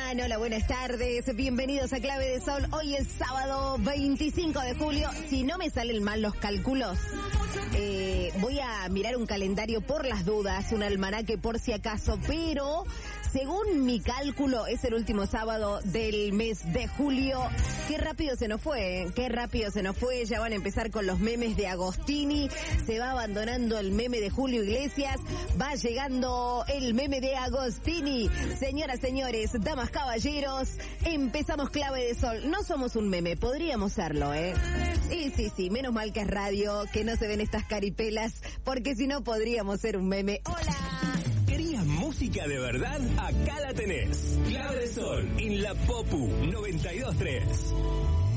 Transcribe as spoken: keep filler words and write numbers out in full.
están? Hola, buenas tardes. Bienvenidos a Clave de Sol. Hoy es sábado veinticinco de julio. Si no me salen mal los cálculos, eh, voy a mirar un calendario por las dudas, un almanaque por si acaso, pero según mi cálculo es el último sábado del mes de julio. Qué rápido se nos fue, ¿eh? Qué rápido se nos fue. Ya van a empezar con los memes de Agostini. Se va abandonando el meme de Julio Iglesias. Va llegando el meme de Agostini. Señoras, señores, damas, caballeros, empezamos Clave de Sol. No somos un meme, podríamos serlo, ¿eh? Sí, sí, sí, menos mal que es radio, que no se ven estas caripelas, porque si no podríamos ser un meme. ¡Hola! ¿Querías música de verdad? Acá la tenés. Clave de Sol, en la Popu noventa y dos punto tres.